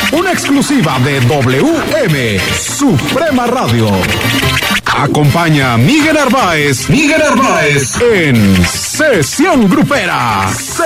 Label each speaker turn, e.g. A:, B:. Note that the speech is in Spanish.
A: Una exclusiva de WM, Suprema Radio. Acompaña a Miguel Narváez en Sesión Grupera.